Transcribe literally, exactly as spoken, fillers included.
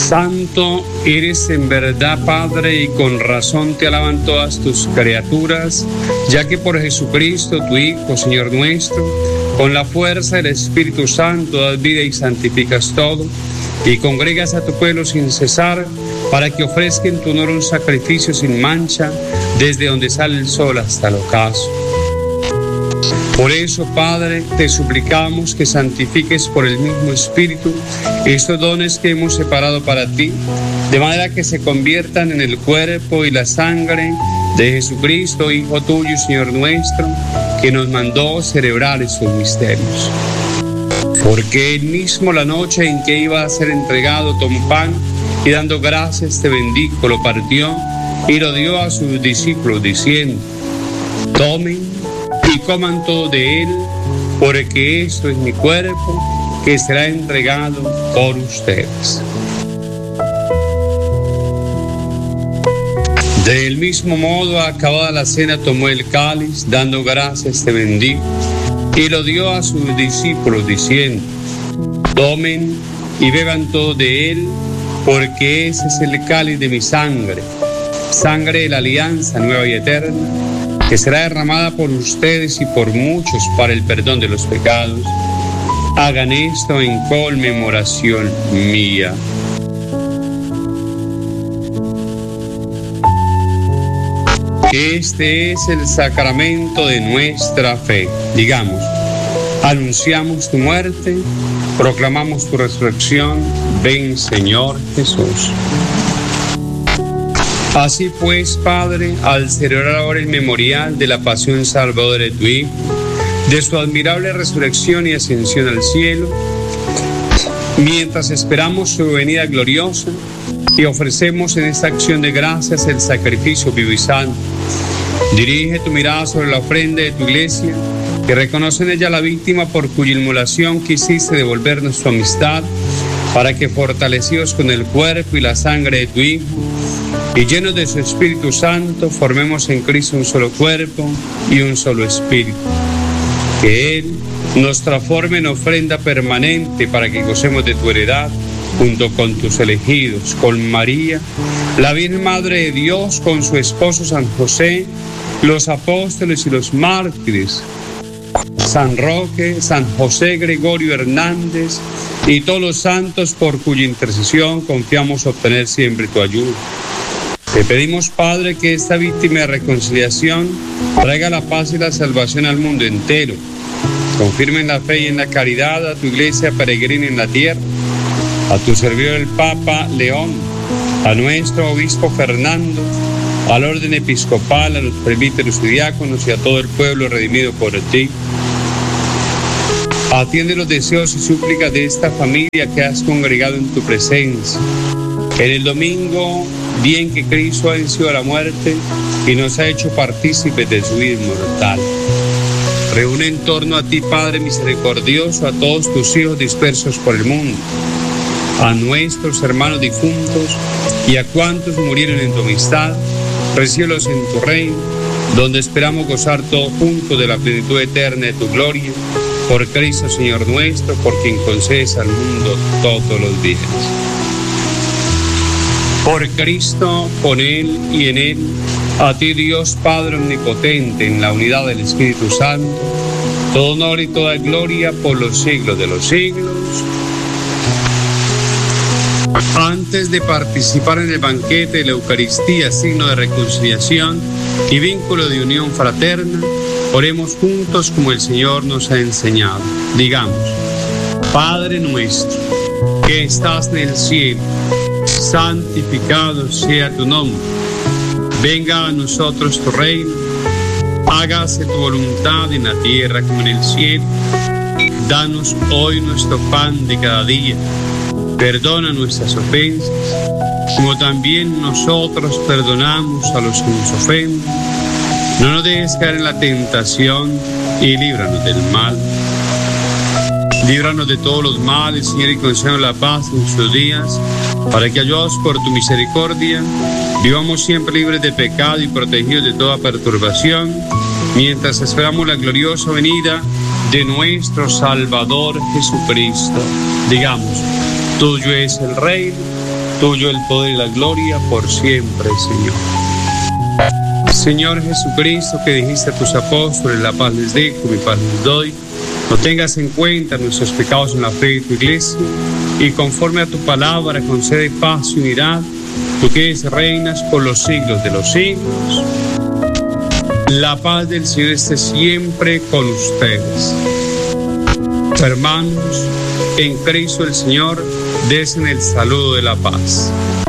Santo eres en verdad, Padre, y con razón te alaban todas tus criaturas, ya que por Jesucristo, tu Hijo, Señor nuestro, con la fuerza del Espíritu Santo das vida y santificas todo, y congregas a tu pueblo sin cesar, para que ofrezca en tu honor un sacrificio sin mancha, desde donde sale el sol hasta el ocaso. Por eso, Padre, te suplicamos que santifiques por el mismo Espíritu estos dones que hemos separado para ti, de manera que se conviertan en el cuerpo y la sangre de Jesucristo, Hijo tuyo y Señor nuestro, que nos mandó celebrar estos misterios. Porque él mismo, la noche en que iba a ser entregado, tomó pan y dando gracias te bendijo, lo partió y lo dio a sus discípulos, diciendo: tomen y coman todo de él, porque esto es mi cuerpo, que será entregado por ustedes. Del mismo modo, acabada la cena, tomó el cáliz, dando gracias te bendijo, y lo dio a sus discípulos, diciendo: tomen y beban todo de él, porque ese es el cáliz de mi sangre, sangre de la alianza nueva y eterna, que será derramada por ustedes y por muchos para el perdón de los pecados. Hagan esto en conmemoración mía. Este es el sacramento de nuestra fe. Digamos: anunciamos tu muerte, proclamamos tu resurrección. Ven, Señor Jesús. Así pues, Padre, al celebrar ahora el memorial de la pasión salvadora de tu Hijo, de su admirable resurrección y ascensión al cielo, mientras esperamos su venida gloriosa y ofrecemos en esta acción de gracias el sacrificio vivo y santo, dirige tu mirada sobre la ofrenda de tu iglesia y reconoce en ella la víctima por cuya inmolación quisiste devolvernos tu amistad, para que, fortalecidos con el cuerpo y la sangre de tu Hijo y llenos de su Espíritu Santo, formemos en Cristo un solo cuerpo y un solo espíritu. Que Él nos transforme en ofrenda permanente para que gocemos de tu heredad junto con tus elegidos, con María, la Virgen Madre de Dios, con su esposo San José, los apóstoles y los mártires, San Roque, San José Gregorio Hernández y todos los santos por cuya intercesión confiamos obtener siempre tu ayuda. Te pedimos, Padre, que esta víctima de reconciliación traiga la paz y la salvación al mundo entero. Confirme en la fe y en la caridad a tu iglesia peregrina en la tierra, a tu servidor el Papa León, a nuestro obispo Fernando, al orden episcopal, a los presbíteros y diáconos y a todo el pueblo redimido por ti. Atiende los deseos y súplicas de esta familia que has congregado en tu presencia. En el domingo, día en que Cristo ha vencido a la muerte y nos ha hecho partícipes de su vida inmortal. Reúne en torno a ti, Padre misericordioso, a todos tus hijos dispersos por el mundo, a nuestros hermanos difuntos y a cuantos murieron en tu amistad. Recíbelos en tu reino, donde esperamos gozar todos juntos de la plenitud eterna de tu gloria, por Cristo Señor nuestro, por quien concedes al mundo todos los días. Por Cristo, con Él y en Él, a ti Dios Padre omnipotente, en la unidad del Espíritu Santo, todo honor y toda gloria por los siglos de los siglos. Antes de participar en el banquete de la Eucaristía, signo de reconciliación y vínculo de unión fraterna, oremos juntos como el Señor nos ha enseñado. Digamos: Padre nuestro, que estás en el cielo, santificado sea tu nombre. Venga a nosotros tu reino. Hágase tu voluntad en la tierra como en el cielo. Danos hoy nuestro pan de cada día. Perdona nuestras ofensas, como también nosotros perdonamos a los que nos ofenden. No nos dejes caer en la tentación y líbranos del mal. Líbranos de todos los males, Señor, y concédenos la paz en nuestros días, para que, ayudados por tu misericordia, vivamos siempre libres de pecado y protegidos de toda perturbación, mientras esperamos la gloriosa venida de nuestro Salvador Jesucristo. Digamos: tuyo es el reino, Tuyo el poder y la gloria por siempre, Señor. Señor Jesucristo, que dijiste a tus apóstoles, la paz les dejo, mi paz les doy. No tengas en cuenta nuestros pecados en la fe de tu iglesia, y conforme a tu palabra concede paz y unidad, tú que reinas por los siglos de los siglos. La paz del Señor esté siempre con ustedes. Hermanos, en Cristo el Señor, desen el saludo de la paz.